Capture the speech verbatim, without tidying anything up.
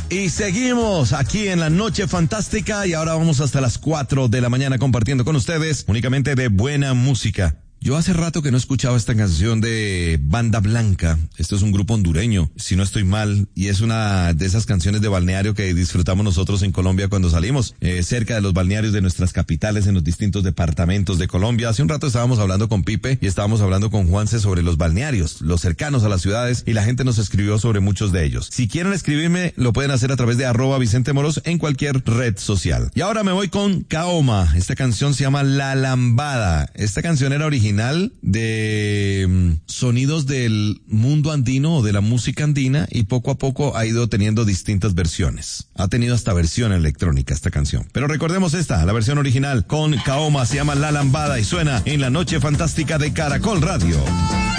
Y seguimos aquí en la Noche Fantástica y ahora vamos hasta las cuatro de la mañana compartiendo con ustedes únicamente de buena música. Yo hace rato que no escuchaba esta canción de Banda Blanca. Esto es un grupo hondureño, si no estoy mal, y es una de esas canciones de balneario que disfrutamos nosotros en Colombia cuando salimos, eh, cerca de los balnearios de nuestras capitales en los distintos departamentos de Colombia. Hace un rato estábamos hablando con Pipe y estábamos hablando con Juanse sobre los balnearios, los cercanos a las ciudades, y la gente nos escribió sobre muchos de ellos. Si quieren escribirme, lo pueden hacer a través de arroba Vicente Moros en cualquier red social. Y ahora me voy con Kaoma. Esta canción se llama La Lambada. Esta canción era original de um, sonidos del mundo andino o de la música andina y poco a poco ha ido teniendo distintas versiones. Ha tenido hasta versión electrónica esta canción. Pero recordemos esta, la versión original con Kaoma, se llama La Lambada y suena en la Noche Fantástica de Caracol Radio.